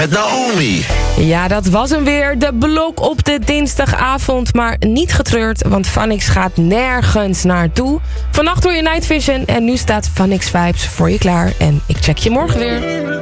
met Naomi. Ja, dat was hem weer. De blok op de dinsdagavond. Maar niet getreurd, want Phonix gaat nergens naartoe. Vannacht door je Night Vision. En nu staat Phonix Vibes voor je klaar. En ik check je morgen weer.